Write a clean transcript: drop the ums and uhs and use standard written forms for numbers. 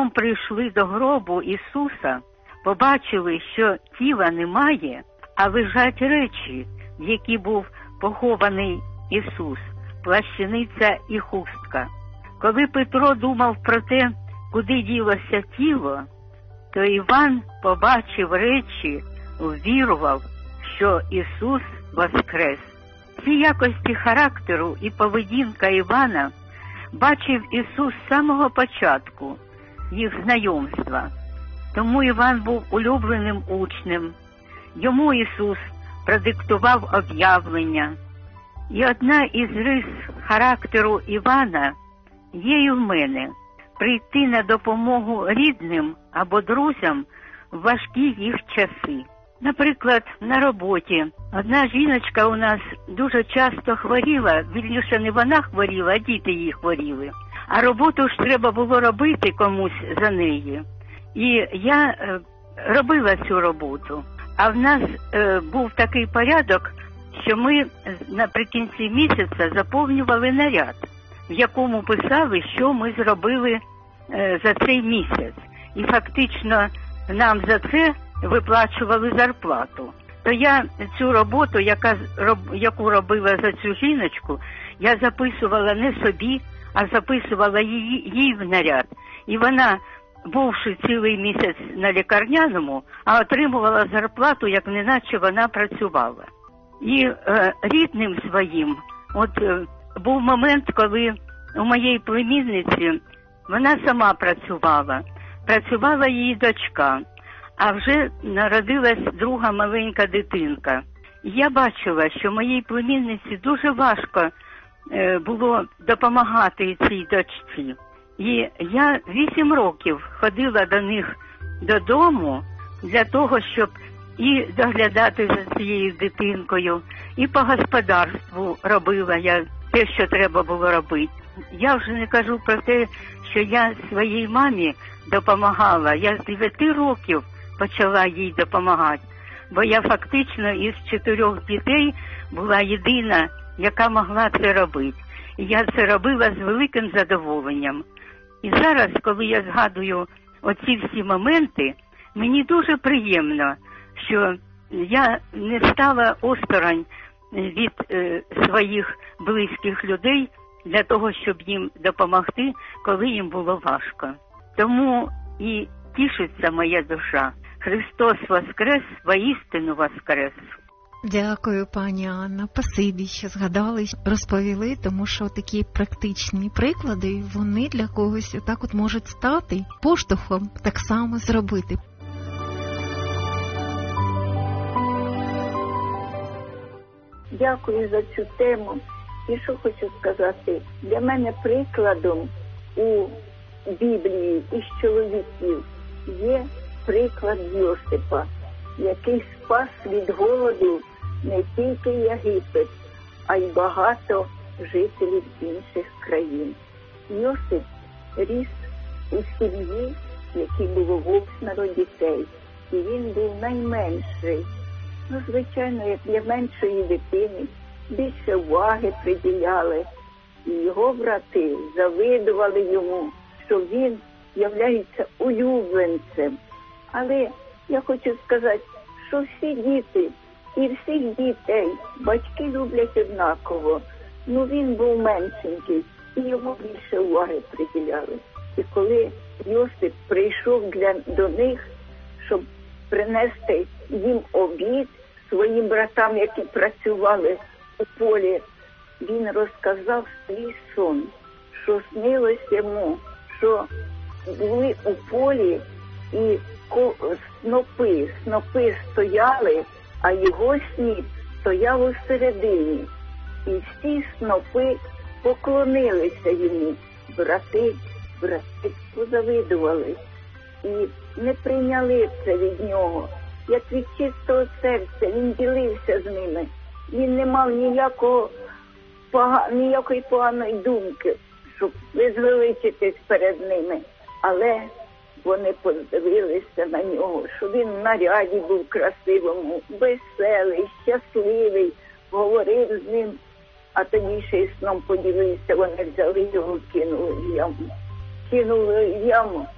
Потім прийшли до гробу Ісуса, побачили, що тіла немає, а лежать речі, в які був похований Ісус, плащаниця і хустка. Коли Петро думав про те, куди ділося тіло, то Іван побачив речі, ввірував, що Ісус воскрес. Ці якості характеру і поведінка Івана бачив Ісус з самого початку їх знайомства. Тому Іван був улюбленим учнем. Йому Ісус продиктував об'явлення. І одна із рис характеру Івана є і в мене – прийти на допомогу рідним або друзям в важкі їх часи. Наприклад, на роботі одна жіночка у нас дуже часто хворіла, вірніше не вона хворіла, а діти її хворіли. А роботу ж треба було робити комусь за неї. І я робила цю роботу. А в нас був такий порядок, що ми наприкінці місяця заповнювали наряд, в якому писали, що ми зробили за цей місяць. І фактично нам за це виплачували зарплату. То я цю роботу, яку робила за цю жіночку, я записувала не собі, а записувала їй в наряд. І вона, бувши цілий місяць на лікарняному, а отримувала зарплату, як неначе вона працювала. І рідним своїм, був момент, коли у моєї племінниці вона сама працювала її дочка, а вже народилась друга маленька дитинка. І я бачила, що моїй племінниці дуже важко було допомагати цій дочці. І я 8 років ходила до них додому для того, щоб і доглядати за цією дитинкою, і по господарству робила я те, що треба було робити. Я вже не кажу про те, що я своїй мамі допомагала. Я з 9 років почала їй допомагати, бо я фактично із 4 дітей була єдина, яка могла це робити. І я це робила з великим задоволенням. І зараз, коли я згадую оці всі моменти, мені дуже приємно, що я не стала осторонь від своїх близьких людей для того, щоб їм допомогти, коли їм було важко. Тому і тішиться моя душа. Христос воскрес, воістину воскрес. Дякую, пані Анна. Спасибі, що згадали, розповіли, тому що такі практичні приклади, вони для когось отак от можуть стати поштовхом так само зробити. Дякую за цю тему. І що хочу сказати, для мене прикладом у Біблії із чоловіків є приклад Йосипа, який спас від голоду не тільки Єгипет, а й багато жителів інших країн. Йосип ріс у сім'ї, в якій було 8 дітей, і він був найменший. Звичайно, як для меншої дитини, більше уваги приділяли. І його брати завидували йому, що він являється улюбленцем. Але я хочу сказати, що всі діти і всіх дітей батьки люблять однаково. Він був меншенький, і йому більше уваги приділяли. І коли Йосип прийшов до них, щоб принести їм обід своїм братам, які працювали у полі, він розказав свій сон, що снилось йому, що були у полі і снопи стояли, а його сніп стояв у середині. І всі снопи поклонилися йому. Брати позавидували і не прийняли це від нього. Як від чистого серця він ділився з ними. Він не мав ніякої поганої думки, щоб визвеличитись перед ними. Але вони подивилися на нього, що він в наряді був красивому, веселий, щасливий, говорив з ним. А тоді ще й сном поділився, вони взяли його, кинули в яму.